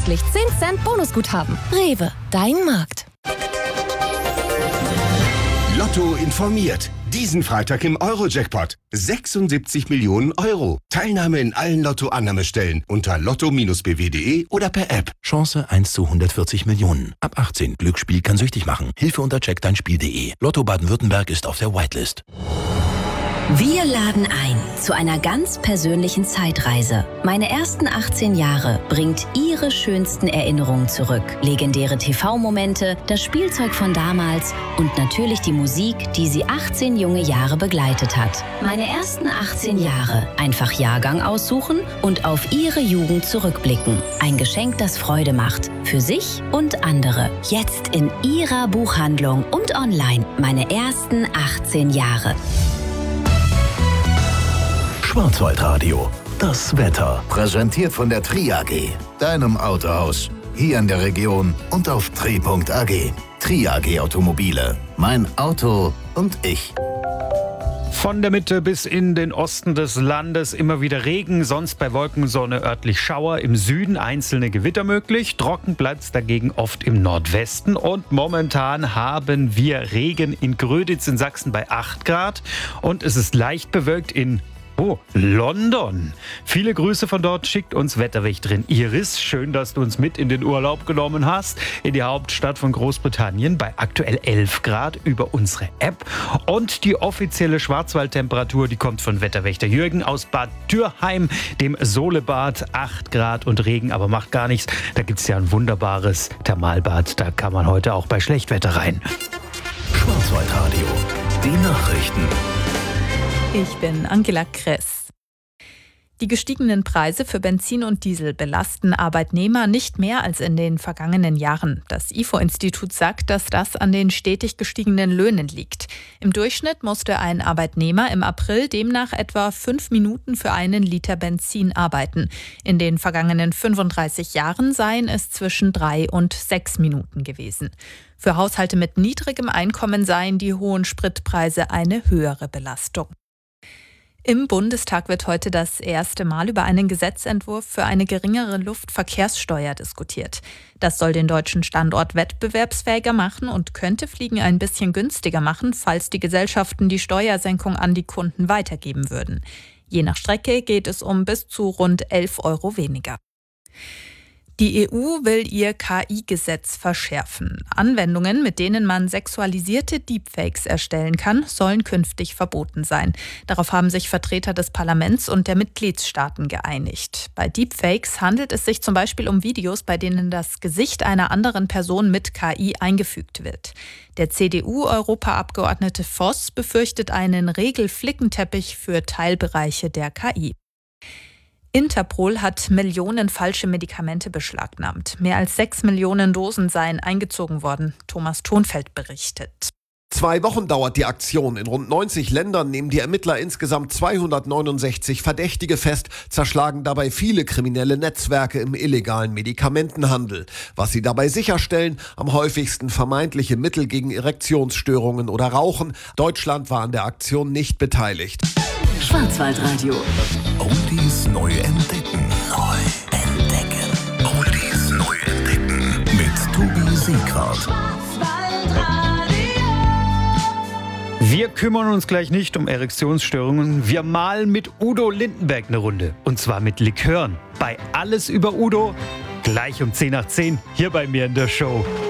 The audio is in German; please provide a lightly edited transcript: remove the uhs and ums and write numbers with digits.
zusätzlich 10 Cent Bonusguthaben. Rewe, dein Markt. Lotto informiert. Diesen Freitag im Euro-Jackpot. 76 Millionen Euro. Teilnahme in allen Lotto-Annahmestellen unter lotto-bw.de oder per App. Chance 1 zu 140 Millionen. Ab 18. Glücksspiel kann süchtig machen. Hilfe unter checkdeinspiel.de. Lotto Baden-Württemberg ist auf der Whitelist. Wir laden ein zu einer ganz persönlichen Zeitreise. Meine ersten 18 Jahre bringt Ihre schönsten Erinnerungen zurück. Legendäre TV-Momente, das Spielzeug von damals und natürlich die Musik, die Sie 18 junge Jahre begleitet hat. Meine ersten 18 Jahre. Einfach Jahrgang aussuchen und auf Ihre Jugend zurückblicken. Ein Geschenk, das Freude macht. Für sich und andere. Jetzt in Ihrer Buchhandlung und online. Meine ersten 18 Jahre. Schwarzwaldradio. Das Wetter. Präsentiert von der Tri AG, deinem Autohaus. Hier in der Region und auf tri.ag. Tri AG Automobile. Mein Auto und ich. Von der Mitte bis in den Osten des Landes immer wieder Regen, sonst bei Wolkensonne örtlich Schauer, im Süden einzelne Gewitter möglich. Trocken bleibt's dagegen oft im Nordwesten und momentan haben wir Regen in Gröditz in Sachsen bei 8 Grad und es ist leicht bewölkt in London. Viele Grüße von dort schickt uns Wetterwächterin Iris. Schön, dass du uns mit in den Urlaub genommen hast. In die Hauptstadt von Großbritannien bei aktuell 11 Grad über unsere App. Und die offizielle Schwarzwaldtemperatur, die kommt von Wetterwächter Jürgen aus Bad Dürheim, dem Solebad. 8 Grad und Regen, aber macht gar nichts. Da gibt es ja ein wunderbares Thermalbad. Da kann man heute auch bei Schlechtwetter rein. Schwarzwaldradio. Die Nachrichten. Ich bin Angela Kress. Die gestiegenen Preise für Benzin und Diesel belasten Arbeitnehmer nicht mehr als in den vergangenen Jahren. Das IFO-Institut sagt, dass das an den stetig gestiegenen Löhnen liegt. Im Durchschnitt musste ein Arbeitnehmer im April demnach etwa 5 Minuten für einen Liter Benzin arbeiten. In den vergangenen 35 Jahren seien es zwischen 3 und 6 Minuten gewesen. Für Haushalte mit niedrigem Einkommen seien die hohen Spritpreise eine höhere Belastung. Im Bundestag wird heute das erste Mal über einen Gesetzentwurf für eine geringere Luftverkehrssteuer diskutiert. Das soll den deutschen Standort wettbewerbsfähiger machen und könnte Fliegen ein bisschen günstiger machen, falls die Gesellschaften die Steuersenkung an die Kunden weitergeben würden. Je nach Strecke geht es um bis zu rund 11 Euro weniger. Die EU will ihr KI-Gesetz verschärfen. Anwendungen, mit denen man sexualisierte Deepfakes erstellen kann, sollen künftig verboten sein. Darauf haben sich Vertreter des Parlaments und der Mitgliedstaaten geeinigt. Bei Deepfakes handelt es sich zum Beispiel um Videos, bei denen das Gesicht einer anderen Person mit KI eingefügt wird. Der CDU-Europaabgeordnete Voss befürchtet einen Regelflickenteppich für Teilbereiche der KI. Interpol hat Millionen falsche Medikamente beschlagnahmt. Mehr als 6 Millionen Dosen seien eingezogen worden. Thomas Thonfeld berichtet. 2 Wochen dauert die Aktion. In rund 90 Ländern nehmen die Ermittler insgesamt 269 Verdächtige fest, zerschlagen dabei viele kriminelle Netzwerke im illegalen Medikamentenhandel. Was sie dabei sicherstellen, am häufigsten vermeintliche Mittel gegen Erektionsstörungen oder Rauchen. Deutschland war an der Aktion nicht beteiligt. Schwarzwaldradio. Oldies neu entdecken. Oldies neu entdecken. Mit Tobi Seegrad. Wir kümmern uns gleich nicht um Erektionsstörungen. Wir malen mit Udo Lindenberg eine Runde. Und zwar mit Likören. Bei Alles über Udo, gleich um 10 nach 10 hier bei mir in der Show.